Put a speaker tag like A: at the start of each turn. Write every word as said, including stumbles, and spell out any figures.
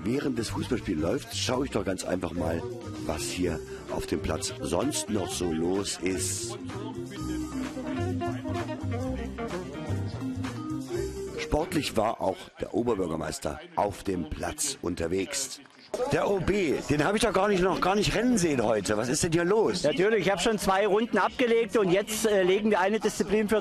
A: während das Fußballspiel läuft, schaue ich doch ganz einfach mal, was hier auf dem Platz sonst noch so los ist. Sportlich war auch der Oberbürgermeister auf dem Platz unterwegs. Der O B, den habe ich doch gar nicht, noch gar nicht rennen sehen heute. Was ist denn hier los?
B: Natürlich, ich habe schon zwei Runden abgelegt und jetzt äh, legen wir eine Disziplin für